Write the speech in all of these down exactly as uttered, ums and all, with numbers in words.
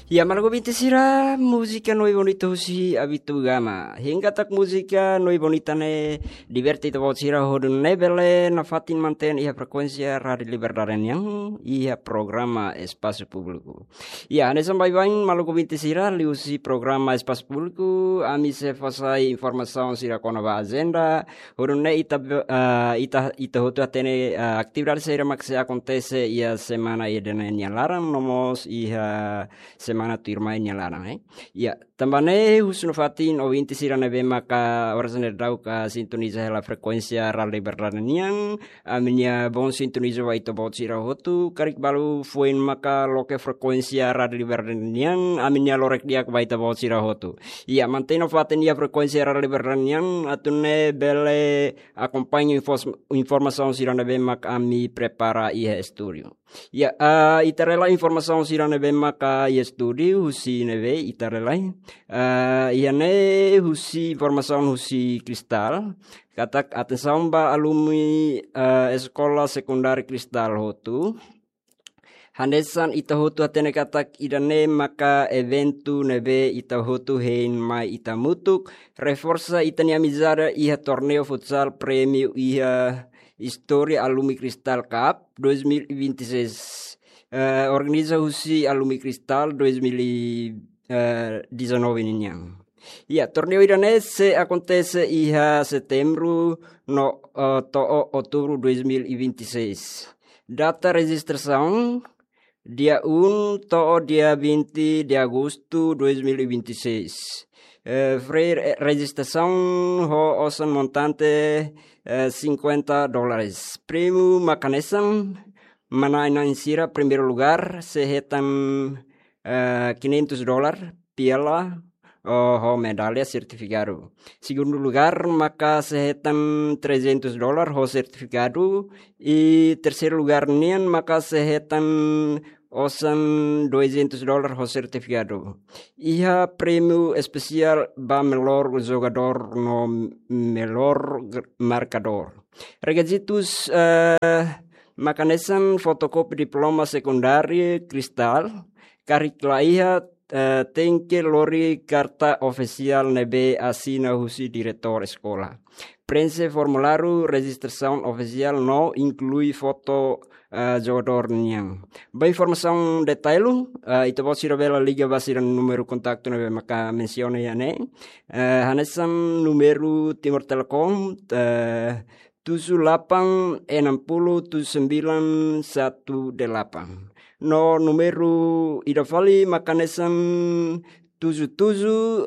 Ya malago sira musica noi bonito husi abitu gama. Hingga tak musica noi bonita ne divertito sira hodun nebele na fatin manten iha frekuensia radio liberdade yang iha programa espaço público. Ya ane sampai bain malago sira liusi programa espaço público ami se fasai informação sira kona ba agenda hodun ne ita uh, ita ita hotu atene uh, atividade sira mak se acontece ia semana ia denen laran nomos iha semana tu irmai larang eh. Ya, tambane husnu fatin o inti sirane be maka orasane dau ka sintoniza la frekuensia radio berdanian aminia bon sintoniza wa ito bot sira hotu karik balu fuin maka loke frekuensia radio berdanian aminia lorek dia ka ito bot sira hotu. Ya, manteno fatin ya frekuensia radio berdanian atune bele acompanho informação sirane be maka ami prepara iha studio. Ya, uh, itarela informação sirane be maka ia studio husi neve itarelai. Uh, iane husi informação husi kristal. Katak atenção ba alumni uh, escola secundária kristal hotu. Handesan ita hotu atene katak idane maka eventu neve ita hotu hein mai ita mutuk. Reforça itania amizada iha torneo futsal prêmio iha História Alumni Cristal Cup dois mil e vinte e seis. Uh, organiza husi Alumni Cristal dois mil e dezenove ninyang. Ya, torneo iranês se acontece iha setembro no uh, to outubro dois mil e vinte e seis. Data registração dia um to dia vinte de agosto dois mil e vinte e seis. Uh, free registração ho osan montante uh, cinquenta dólares. Prêmio mecanismo mana insira primeiro lugar se retam uh, quinhentos dólares piala oh, medalha certificado. Segundo lugar maka se retam trezentos dólares ho certificado e terceiro lugar nian maka se retam osan duzentos dólares ho certificado. Iha prêmio especial ba melhor jogador no melhor marcador. Requisitos uh, mecanismo fotokopi diploma secundário cristal. Karikla iha uh, tem que lori carta oficial nebe assina husi diretor escola. Prensa formulário registração oficial no inclui foto Uh, jogador niang. Ba informação detail uh, itu bos sira bela liga basiran número contato na maka menciona ya ne. Uh, hanesam número Timor Telecom uh, tujuh delapan enam nol tujuh sembilan satu delapan. No numero idafali makanesam tujuh tujuh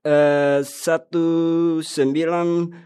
satu sembilan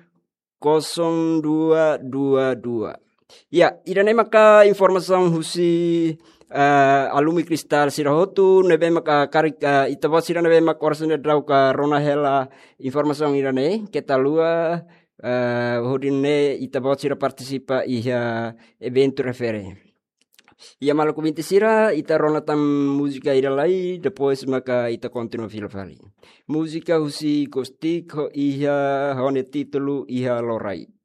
nol dua dua dua. Ya, irane maka informação husi uh, alumni kristal sirahotu nebe maka karik uh, itabo sira nebe maka orasane drau ka rona hela informação irane kita lua uh, hodine itabo sira participa iha evento refere. Ya malaku binti sira ita rona tam música ira lai depois maka ita continua filfali. Música husi kostik ho iha hone titulu iha lorai.